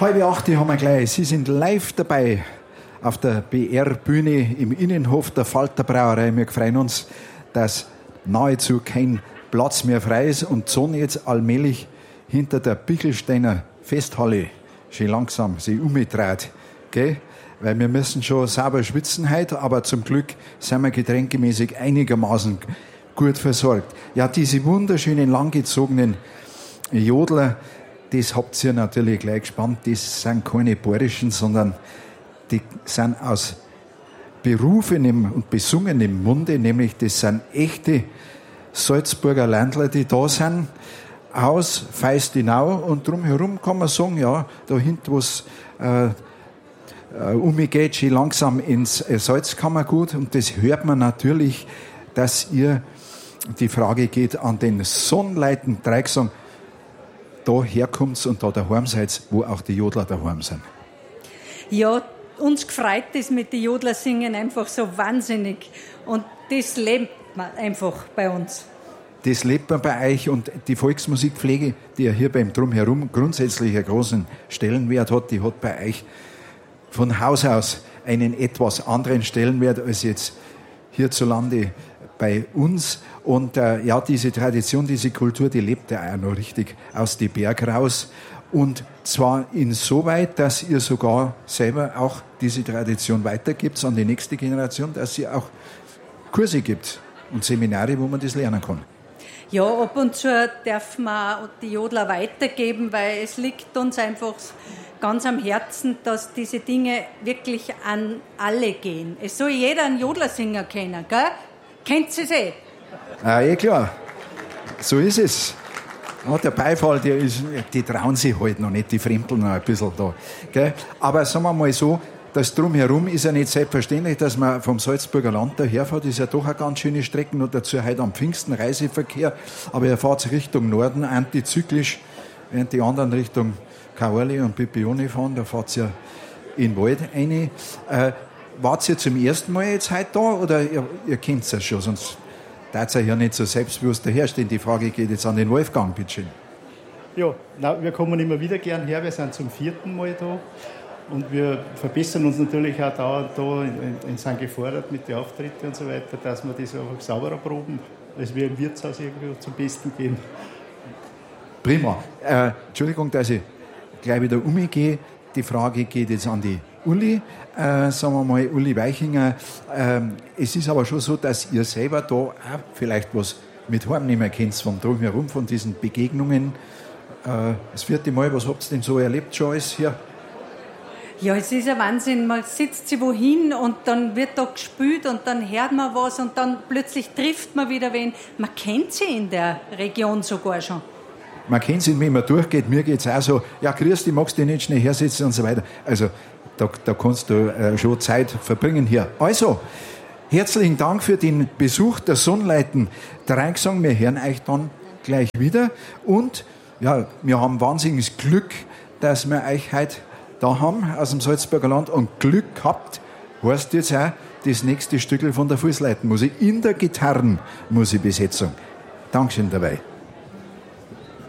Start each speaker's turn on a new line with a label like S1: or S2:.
S1: 7:30 haben wir gleich. Sie sind live dabei auf der BR-Bühne im Innenhof der Falter Brauerei. Wir freuen uns, dass nahezu kein Platz mehr frei ist und die Sonne jetzt allmählich hinter der Bichelsteiner Festhalle schon langsam sich umdreht. Gell? Weil wir müssen schon sauber schwitzen heute, aber zum Glück sind wir getränkemäßig einigermaßen gut versorgt. Ja, diese wunderschönen, langgezogenen Jodler, das habt ihr natürlich gleich gespannt. Das sind keine bayerischen, sondern die sind aus berufenem und besungenem Munde, nämlich das sind echte Salzburger Ländler, die da sind, aus Feistinau, und drumherum kann man sagen, ja, da hinten, wo es umgeht, schon langsam ins Salzkammergut, und das hört man natürlich, dass ihr die Frage geht an den Sonnleiten Dreigesang, da herkommt und da daheim seid, wo auch die Jodler daheim sind.
S2: Ja, uns gefreut das mit den Jodler singen einfach so wahnsinnig. Und das lebt man einfach bei uns.
S1: Das lebt man bei euch, und die Volksmusikpflege, die ja hier beim Drumherum grundsätzlich einen großen Stellenwert hat, die hat bei euch von Haus aus einen etwas anderen Stellenwert als jetzt hierzulande bei uns. Und ja, diese Tradition, diese Kultur, die lebt ja auch noch richtig aus den Berg raus. Und zwar insoweit, dass ihr sogar selber auch diese Tradition weitergibt an die nächste Generation, dass ihr auch Kurse gibt und Seminare, wo man das lernen kann.
S2: Ja, ab und zu dürfen wir die Jodler weitergeben, weil es liegt uns einfach ganz am Herzen, dass diese Dinge wirklich an alle gehen. Es soll jeder einen Jodlersinger kennen, gell? Kennt ihr sie?
S1: Klar. So ist es. Ja, der Beifall, die trauen sich halt noch nicht, die fremdeln noch ein bisschen da. Gell? Aber sagen wir mal so, das Drumherum ist ja nicht selbstverständlich, dass man vom Salzburger Land daherfährt. Das ist ja doch eine ganz schöne Strecke, und dazu heute am Pfingsten Reiseverkehr. Aber ihr fahrt Richtung Norden, antizyklisch, während die anderen Richtung Kaorli und Pipione fahren. Da fahrt ihr in den Wald rein. Wart ihr zum ersten Mal jetzt heute da, oder ihr kennt es ja schon, sonst darf ihr ja nicht so selbstbewusst daherstehen. Die Frage geht jetzt an den Wolfgang, bitteschön.
S3: Ja, wir kommen immer wieder gern her. Wir sind zum 4. Mal da. Und wir verbessern uns natürlich auch dauernd da und sind gefordert mit den Auftritten und so weiter, dass wir das einfach sauberer proben, als wir im Wirtshaus irgendwie zum Besten gehen.
S1: Prima. Entschuldigung, dass ich gleich wieder umgehe. Die Frage geht jetzt an die Uli, sagen wir mal, Uli Weichinger. Es ist aber schon so, dass ihr selber da auch vielleicht was mit heimnehmen könnt vom Drumherum, von diesen Begegnungen. Das 4. Mal, was habt ihr denn so erlebt schon alles hier?
S2: Ja, es ist ein Wahnsinn. Man sitzt sich wohin und dann wird da gespielt und dann hört man was und dann plötzlich trifft man wieder wen. Man kennt sie in der Region sogar schon.
S1: Man kennt sie, wenn man durchgeht. Mir geht es auch so, ja, grüß dich, magst du nicht schnell hersitzen und so weiter. Also, da kannst du schon Zeit verbringen hier. Also, herzlichen Dank für den Besuch der Sonnleiten Dreigesang. Wir hören euch dann gleich wieder. Und ja, wir haben wahnsinniges Glück, dass wir euch heute da haben aus dem Salzburger Land, und Glück gehabt, heißt jetzt auch das nächste Stückel von der Fußleitenmusik in der Gitarrenmusikbesetzung. Dankeschön dabei.